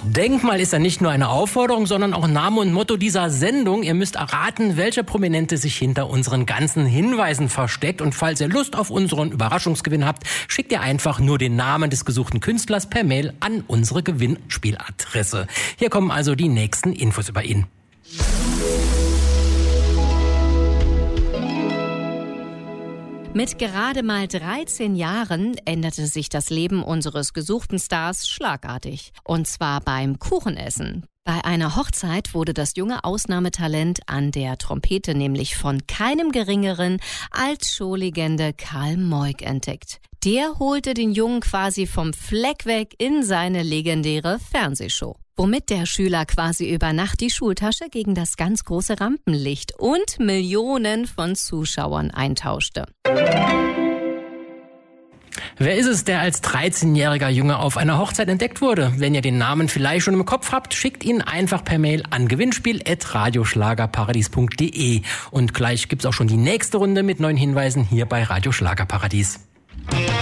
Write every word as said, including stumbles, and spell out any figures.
Denkmal ist ja nicht nur eine Aufforderung, sondern auch Name und Motto dieser Sendung. Ihr müsst erraten, welcher Prominente sich hinter unseren ganzen Hinweisen versteckt. Und falls ihr Lust auf unseren Überraschungsgewinn habt, schickt ihr einfach nur den Namen des gesuchten Künstlers per Mail an unsere Gewinnspieladresse. Hier kommen also die nächsten Infos über ihn. Mit gerade mal dreizehn Jahren änderte sich das Leben unseres gesuchten Stars schlagartig. Und zwar beim Kuchenessen. Bei einer Hochzeit wurde das junge Ausnahmetalent an der Trompete nämlich von keinem Geringeren als Showlegende Karl Moik entdeckt. Der holte den Jungen quasi vom Fleck weg in seine legendäre Fernsehshow. Womit der Schüler quasi über Nacht die Schultasche gegen das ganz große Rampenlicht und Millionen von Zuschauern eintauschte. Wer ist es, der als dreizehnjähriger Junge auf einer Hochzeit entdeckt wurde? Wenn ihr den Namen vielleicht schon im Kopf habt, schickt ihn einfach per Mail an gewinnspiel at radioschlagerparadies punkt de. Und gleich gibt's auch schon die nächste Runde mit neuen Hinweisen hier bei Radio Schlagerparadies.